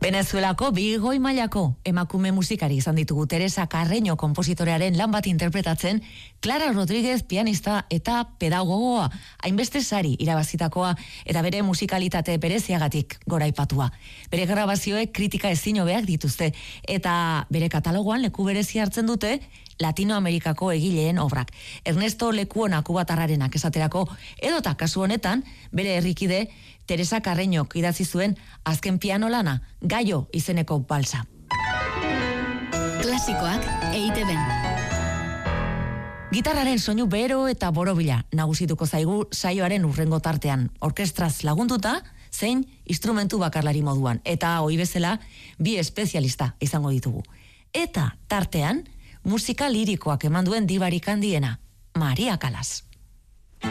Venezuelako bi goi mailako emakume musikari izan ditugu. Teresa Carreño konpositorearen lan bat interpretatzen, Clara Rodríguez pianista eta pedagogoa, hainbeste sari irabazitakoa eta bere musikalitate bereziagatik goraipatua. Bere grabazioek kritika ezin hobeak dituzte eta bere katalogoan leku berezia hartzen dute Latinoamerikako egileen obrak. Ernesto Lekuona kubatarrarenak esaterako, edota kasu honetan bere herrikide Teresa Carreñok idatzi zuen azken piano lana, Gaio izeneko balsa. Klasikoak EITB-n. Gitarraren soinu bero eta borobila nagusituko zaigu saioaren hurrengo tartean, orkestraz lagunduta, zein instrumentu bakarlari moduan, eta ohi bezala bi espezialista izango ditugu. Eta tartean, musika lirikoak eman duen dibarik handiena, Maria Callas.